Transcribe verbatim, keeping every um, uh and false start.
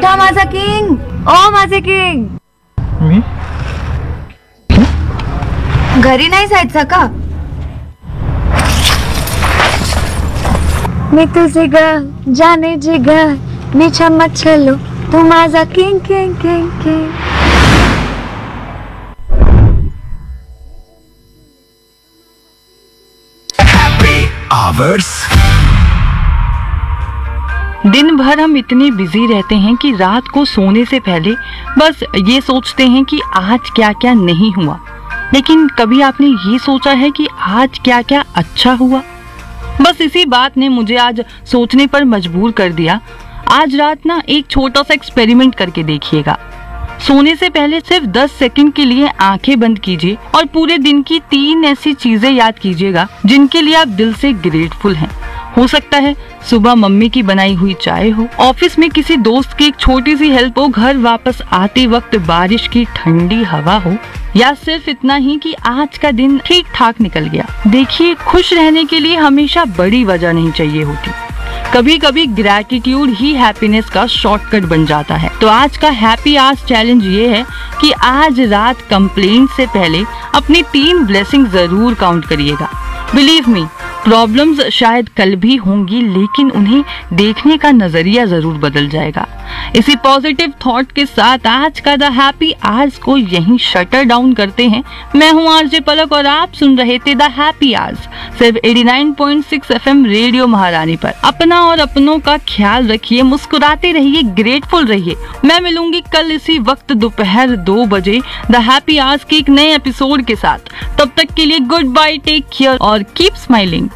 जा माझा किंग, ओ माझे किंग. मी घरी नाही जायचं का? मी तुझे ग जाने जिगर, मी चम्मच चलो तू माझा king king king king. Hours दिन भर हम इतने बिजी रहते हैं कि रात को सोने से पहले बस ये सोचते हैं कि आज क्या क्या नहीं हुआ. लेकिन कभी आपने ये सोचा है कि आज क्या क्या अच्छा हुआ? बस इसी बात ने मुझे आज सोचने पर मजबूर कर दिया. आज रात ना एक छोटा सा एक्सपेरिमेंट करके देखिएगा. सोने से पहले सिर्फ दस सेकंड के लिए आंखें बंद कीजिए और पूरे दिन की तीन ऐसी चीजें याद कीजिएगा जिनके लिए आप दिल से ग्रेटफुल हैं. हो सकता है सुबह मम्मी की बनाई हुई चाय हो, ऑफिस में किसी दोस्त की एक छोटी सी हेल्प हो, घर वापस आते वक्त बारिश की ठंडी हवा हो, या सिर्फ इतना ही कि आज का दिन ठीक ठाक निकल गया. देखिए, खुश रहने के लिए हमेशा बड़ी वजह नहीं चाहिए होती. कभी कभी ग्रैटिट्यूड ही हैप्पीनेस का शॉर्टकट बन जाता है. तो आज का हैप्पी आवर्स चैलेंज ये है कि आज रात कंप्लेन से पहले अपनी तीन ब्लेसिंग जरूर काउंट करिएगा. बिलीव मी, प्रॉब्लम्स शायद कल भी होंगी, लेकिन उन्हें देखने का नजरिया जरूर बदल जाएगा. इसी पॉजिटिव थॉट के साथ आज का द हैप्पी आवर्स को यहीं शटर डाउन करते हैं. मैं हूँ आरजे पलक और आप सुन रहे थे द हैप्पी आवर्स सिर्फ नवासी पॉइंट छह एफएम रेडियो महारानी पर. अपना और अपनों का ख्याल रखिए, मुस्कुराते रहिए, ग्रेटफुल रहिए. मैं मिलूंगी कल इसी वक्त दोपहर दो बजे द हैप्पी आवर्स के एक नए एपिसोड के साथ. तब तक के लिए गुड बाय, टेक केयर और कीप स्माइलिंग.